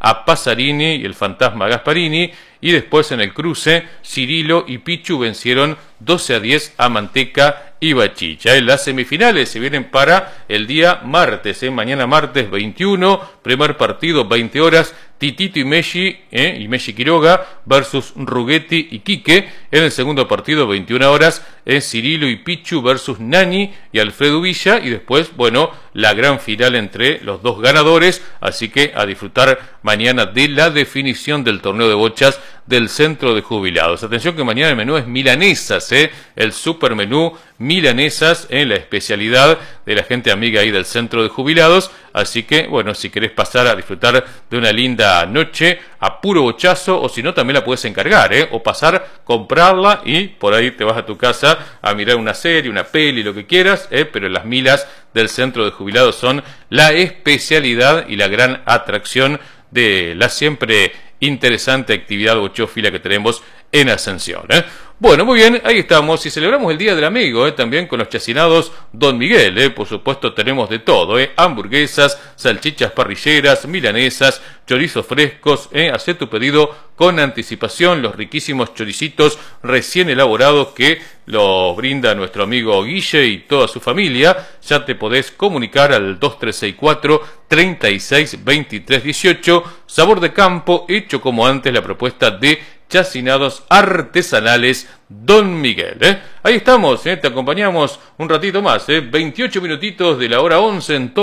a Pasarini y el fantasma Gasparini. Y después en el cruce, Cirilo y Pichu vencieron 12-10 a Manteca y Bachicha. En las semifinales se vienen para el día martes, mañana martes 21, primer partido 20 horas, Titito y Messi Quiroga versus Rugetti y Quique. En el segundo partido 21 horas, Cirilo y Pichu versus Nani y Alfredo Villa. Y después, bueno, la gran final entre los dos ganadores. Así que a disfrutar mañana de la definición del torneo de bochas del Centro de Jubilados. Atención que mañana el menú es milanesas, el super menú milanesas, la especialidad de la gente amiga ahí del Centro de Jubilados. Así que, bueno, si querés pasar a disfrutar de una linda noche a puro bochazo, o si no, también la puedes encargar, o pasar, comprarla y por ahí te vas a tu casa a mirar una serie, una peli, lo que quieras, pero las milas del Centro de Jubilados son la especialidad y la gran atracción de la siempre interesante actividad bochófila que tenemos en Ascensión. Bueno, muy bien, ahí estamos y celebramos el Día del Amigo, también con los chacinados Don Miguel, por supuesto tenemos de todo, hamburguesas, salchichas parrilleras, milanesas, chorizos frescos, hacé tu pedido con anticipación, los riquísimos choricitos recién elaborados que los brinda nuestro amigo Guille y toda su familia. Ya te podés comunicar al 2364 36 23 18, sabor de campo, hecho como antes, la propuesta de chacinados artesanales Don Miguel. Ahí estamos, te acompañamos un ratito más, 28 minutitos de la hora 11 en todo